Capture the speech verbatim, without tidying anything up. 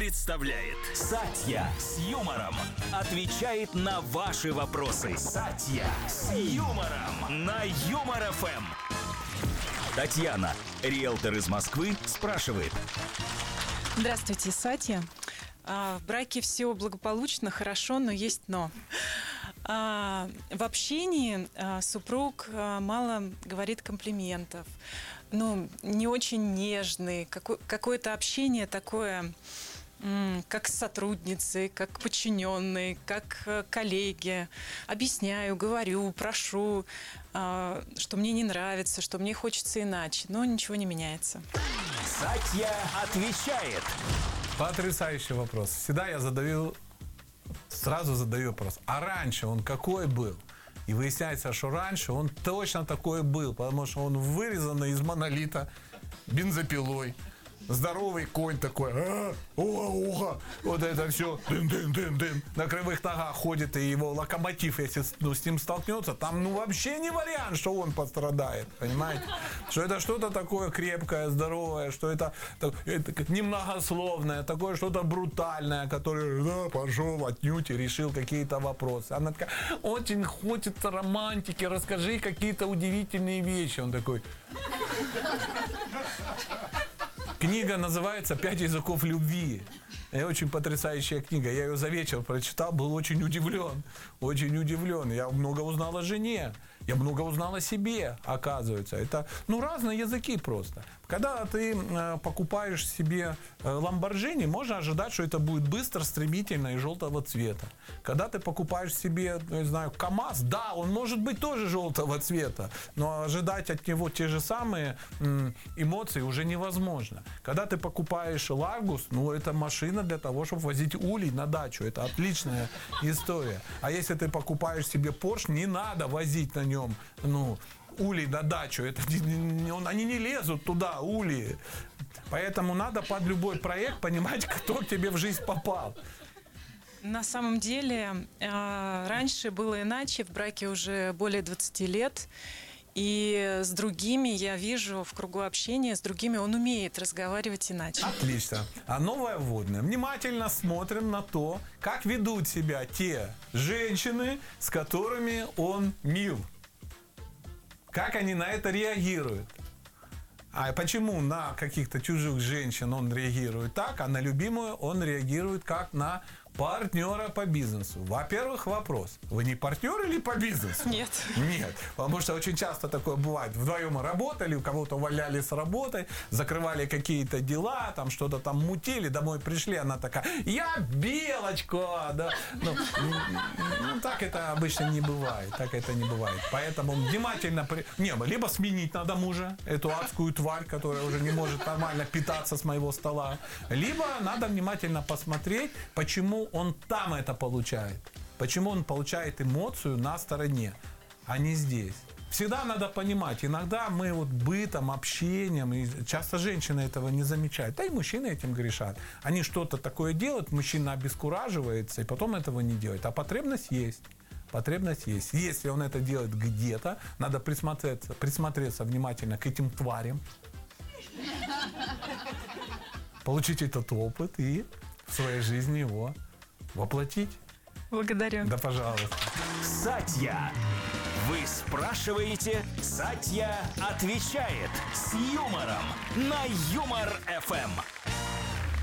представляет Сатья с юмором. Отвечает на ваши вопросы. Сатья с юмором на Юмор эф эм. Татьяна, риэлтор из Москвы, спрашивает. Здравствуйте, Сатья. В браке все благополучно, хорошо, но есть но. В общении супруг мало говорит комплиментов, ну, не очень нежный, какое-то общение такое, как с сотрудницей, как подчиненной, как коллеги. Объясняю, говорю, прошу, что мне не нравится, что мне хочется иначе, но ничего не меняется. Сатья отвечает. Потрясающий вопрос. Всегда я задаю, сразу задаю вопрос. А раньше он какой был? И выясняется, что раньше он точно такой был, потому что он вырезанный из монолита бензопилой. Здоровый конь такой, а, уха-уха, вот это все, дын-дын-дын-дын, на кривых ногах ходит, и его локомотив, если ну, с ним столкнется, там ну вообще не вариант, что он пострадает, понимаете? Что это что-то такое крепкое, здоровое, что это, это немногословное, такое что-то брутальное, которое, да, пошел отнюдь и решил какие-то вопросы. Она такая, очень хочется романтики, расскажи какие-то удивительные вещи. Он такой... Книга называется «Пять языков любви». И очень потрясающая книга. Я ее за вечер прочитал, был очень удивлен. Очень удивлен. Я много узнал о жене. Я много узнал о себе, оказывается. Это, ну, разные языки просто. Когда ты э, покупаешь себе э, Lamborghini, можно ожидать, что это будет быстро, стремительно и желтого цвета. Когда ты покупаешь себе, ну, не знаю, КамАЗ, да, он может быть тоже желтого цвета, но ожидать от него те же самые э, эмоции уже невозможно. Когда ты покупаешь Ларгус, ну, это машина для того, чтобы возить улей на дачу. Это отличная история. А если ты покупаешь себе Porsche, не надо возить на нем, ну, улей на дачу. Это, они не лезут туда, улей. Поэтому надо под любой проект понимать, кто к тебе в жизнь попал. На самом деле, раньше было иначе. В браке уже более двадцати лет. И с другими, я вижу в кругу общения, с другими он умеет разговаривать иначе. Отлично. А новое вводное. Внимательно смотрим на то, как ведут себя те женщины, с которыми он мил. Как они на это реагируют. А почему на каких-то чужих женщин он реагирует так, а на любимую он реагирует как на партнера по бизнесу? Во-первых, вопрос. Вы не партнер или по бизнесу? Нет. Нет. Потому что очень часто такое бывает. Вдвоем работали, у кого-то увольняли с работы, закрывали какие-то дела, там что-то там мутили, домой пришли, она такая, я белочка, да. Ну, ну, так это обычно не бывает. Так это не бывает. Поэтому внимательно... При... Не, либо сменить надо мужа, эту адскую тварь, которая уже не может нормально питаться с моего стола. Либо надо внимательно посмотреть, почему он там это получает. Почему он получает эмоцию на стороне, а не здесь. Всегда надо понимать, иногда мы вот бытом, общением, и часто женщины этого не замечают, да и мужчины этим грешат. Они что-то такое делают, мужчина обескураживается, и потом этого не делает. А потребность есть. Потребность есть. Если он это делает где-то, надо присмотреться, присмотреться внимательно к этим тварям, получить этот опыт и в своей жизни его воплотить. Благодарю. Да, пожалуйста. Сатья. Вы спрашиваете, Сатья отвечает с юмором на Юмор эф эм.